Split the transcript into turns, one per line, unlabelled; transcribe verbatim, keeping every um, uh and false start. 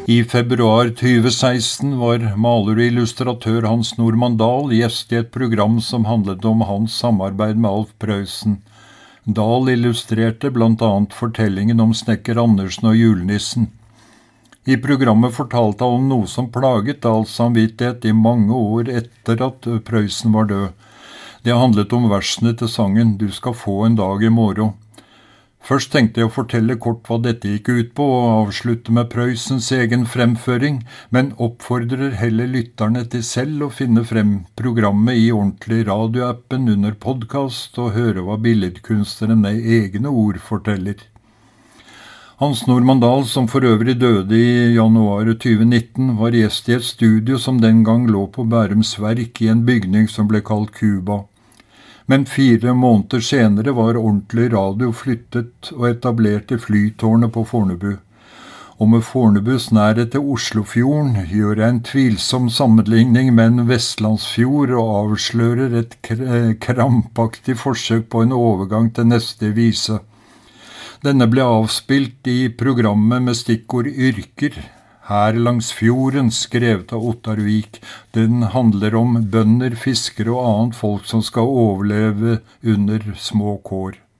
I februar tjue seksten var maler og illustratør Hans Normann Dahl gjest i et program som handlet om hans samarbeid med Alf Prøysen. Dahl illustrerte blant annet fortellingen om snekker Andersen og julenissen. I programmet fortalte han om noe som plaget Dahls samvittighet i mange år etter at Prøysen var død. Det handlet om versene til sangen «Du skal få en dag i morgen». Først tenkte jeg å fortelle kort hva dette gikk ut på og avslutte med Prøysens egen fremføring, men oppfordrer heller lytterne til selv å finne frem programmet i ordentlig radioappen under podcast og høre hva billedkunstneren med egne ord forteller. Hans Normann Dahl, som for øvrig døde i januar tjue nitten, var gjest i et studio som den gang lå på Bærums Verk i en bygning som ble kalt Cuba. Men fire måneder senere var ordentlig radio flyttet og etablert i flytårnet på Fornebu. Og med Fornebus nærhet til Oslofjorden gjør jeg en tvilsom sammenligning med en vestlandsfjord og avslører et krampaktig forsøk på en overgang til neste vise. Denne ble avspilt i programmet med stikkord yrker. Her langs fjorden, skrevet av Ottar Vik. Den handler om bønder, fiskere og annet folk som skal overleve under små kår.